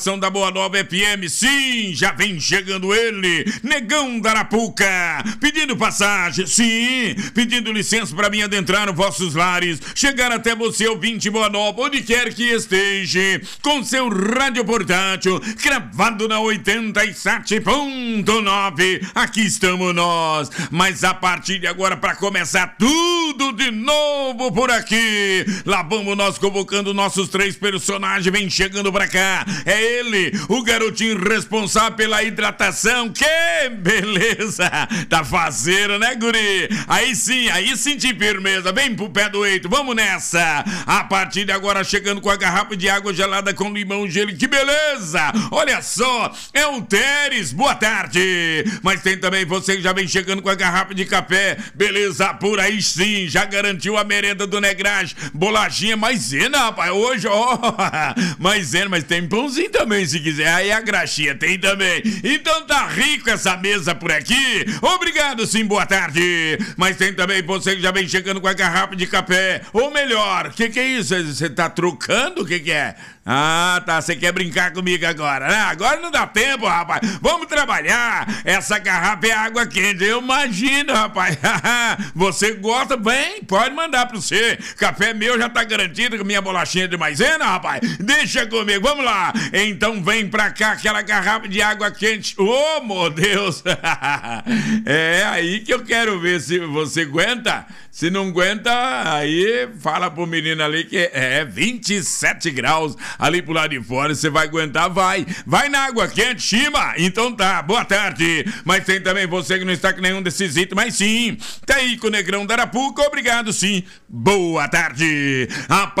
Da Boa Nova FM, sim, já vem chegando ele, Negão da Arapuca, pedindo passagem, sim, pedindo licença para mim adentrar nos vossos lares, chegar até você, ouvinte Boa Nova, onde quer que esteja, com seu rádio portátil, cravado na 87.9, aqui estamos nós, mas a partir de agora, para começar tudo de novo por aqui, lá vamos nós convocando nossos 3 personagens, vem chegando pra cá, é ele, o garotinho responsável pela hidratação. Que beleza! Tá faceiro, né, guri? Aí sim senti firmeza. Vem pro pé do eito, vamos nessa! A partir de agora, chegando com a garrafa de água gelada com limão e gelo. Que beleza! Olha só, é o Teres, boa tarde! Mas tem também você que já vem chegando com a garrafa de café. Beleza, por aí sim, já garantiu a merenda do Negrage. Bolachinha maisena, rapaz, hoje, ó. Maisena, mas tem pãozinho também, se quiser. Aí a graxinha tem também. Então tá rico essa mesa por aqui. Obrigado, sim, boa tarde. Mas tem também você que já vem chegando com a garrafa de café. Ou melhor, que é isso? Você tá trocando? O que é? Ah, tá, você quer brincar comigo agora, né? Agora não dá tempo, rapaz. Vamos trabalhar. Essa garrafa é água quente, eu imagino, rapaz. Você gosta? Bem, pode mandar pra você. Café meu já tá garantido com minha bolachinha de maisena, rapaz. Deixa comigo, vamos lá. Então vem pra cá aquela garrafa de água quente. Oh, meu Deus. É aí que eu quero ver se você aguenta. Se não aguenta, aí fala pro menino ali que é 27 graus ali pro lado de fora. Você vai aguentar? Vai na água quente, Shima. Então tá, boa tarde. Mas tem também você que não está com nenhum desses itens, mas sim, tá aí com o Negrão da Arapuca. Obrigado, sim. Boa tarde.